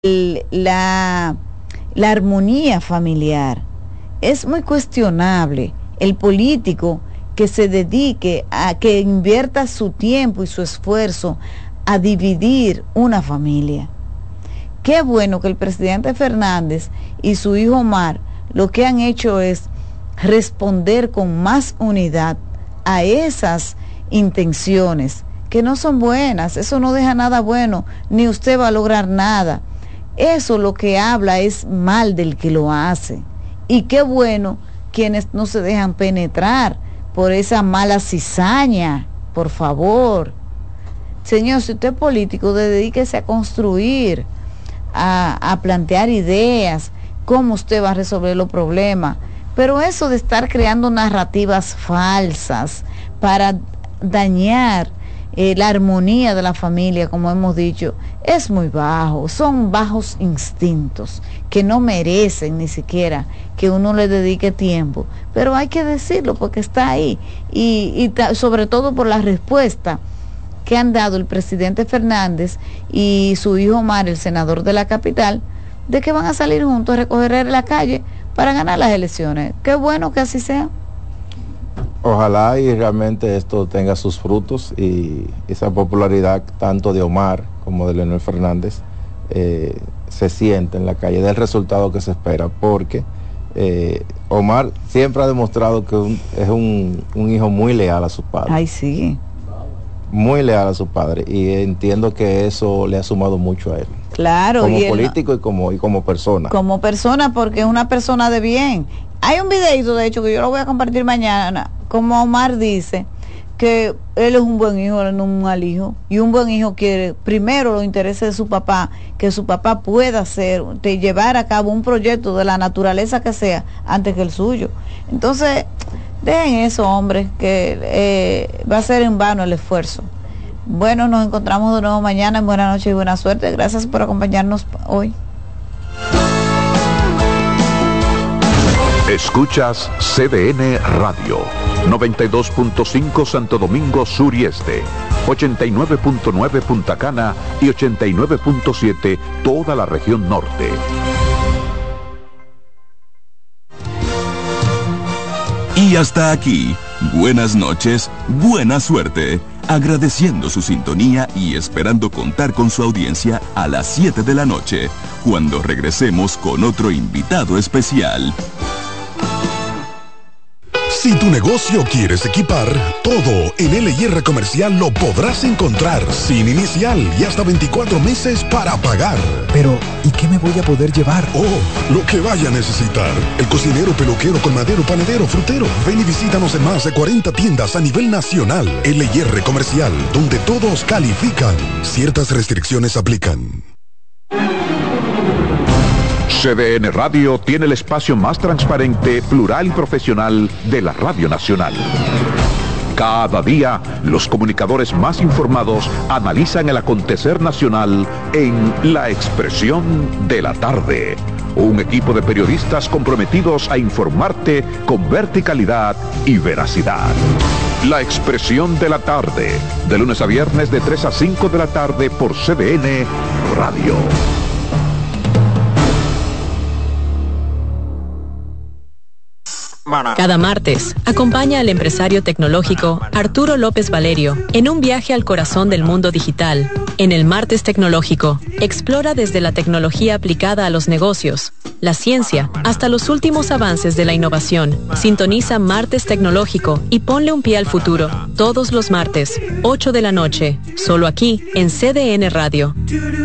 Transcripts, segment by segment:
la armonía familiar. Es muy cuestionable el político que se dedique a que invierta su tiempo y su esfuerzo a dividir una familia. Qué bueno que el presidente Fernández y su hijo Omar lo que han hecho es responder con más unidad a esas intenciones que no son buenas. Eso no deja nada bueno, ni usted va a lograr nada. Eso lo que habla es mal del que lo hace. Y qué bueno quienes no se dejan penetrar por esa mala cizaña. Por favor, señor, si usted es político, dedíquese a construir, a plantear ideas, cómo usted va a resolver los problemas. Pero eso de estar creando narrativas falsas para dañar la armonía de la familia, como hemos dicho, es muy bajo. Son bajos instintos que no merecen ni siquiera que uno le dedique tiempo, pero hay que decirlo porque está ahí, y sobre todo por la respuesta que han dado el presidente Fernández y su hijo Omar, el senador de la capital, de que van a salir juntos a recoger la calle para ganar las elecciones. Qué bueno que así sea. Ojalá y realmente esto tenga sus frutos y esa popularidad tanto de Omar como de Leonel Fernández se siente en la calle, del resultado que se espera, porque Omar siempre ha demostrado que es un hijo muy leal a su padre. Ay, sí. Muy leal a su padre, y entiendo que eso le ha sumado mucho a él. Claro. Como político y como persona. Como persona, porque es una persona de bien. Hay un videito, de hecho, que yo lo voy a compartir mañana, como Omar dice que él es un buen hijo, él no es un mal hijo, y un buen hijo quiere primero los intereses de su papá, que su papá pueda llevar a cabo un proyecto de la naturaleza que sea, antes que el suyo. Entonces, dejen eso, hombre, que va a ser en vano el esfuerzo. Bueno, nos encontramos de nuevo mañana. Buenas noches y buena suerte. Gracias por acompañarnos hoy. Escuchas CDN Radio, 92.5 Santo Domingo Sur y Este, 89.9 Punta Cana y 89.7 toda la región norte. Y hasta aquí, buenas noches, buena suerte, agradeciendo su sintonía y esperando contar con su audiencia a las 7 de la noche, cuando regresemos con otro invitado especial. Si tu negocio quieres equipar, todo en LIR Comercial lo podrás encontrar sin inicial y hasta 24 meses para pagar. Pero, ¿y qué me voy a poder llevar? Oh, lo que vaya a necesitar. El cocinero, peluquero, colmadero, panadero, frutero. Ven y visítanos en más de 40 tiendas a nivel nacional. LIR Comercial, donde todos califican. Ciertas restricciones aplican. CDN Radio tiene el espacio más transparente, plural y profesional de la Radio Nacional. Cada día, los comunicadores más informados analizan el acontecer nacional en La Expresión de la Tarde. Un equipo de periodistas comprometidos a informarte con verticalidad y veracidad. La Expresión de la Tarde, de lunes a viernes de 3 a 5 de la tarde por CDN Radio. Cada martes, acompaña al empresario tecnológico Arturo López Valerio en un viaje al corazón del mundo digital. En el Martes Tecnológico, explora desde la tecnología aplicada a los negocios, la ciencia, hasta los últimos avances de la innovación. Sintoniza Martes Tecnológico y ponle un pie al futuro. Todos los martes, 8 de la noche, solo aquí en CDN Radio.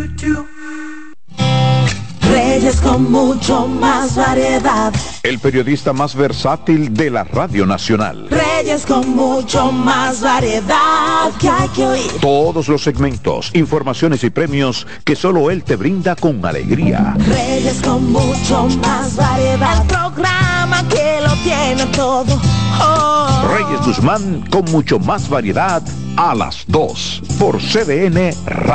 Reyes con mucho más variedad. El periodista más versátil de la Radio Nacional. Reyes con mucho más variedad que hay que oír. Todos los segmentos, informaciones y premios que solo él te brinda con alegría. Reyes con mucho más variedad. El programa que lo tiene todo. Oh. Reyes Guzmán con mucho más variedad a las 2 por CDN Radio.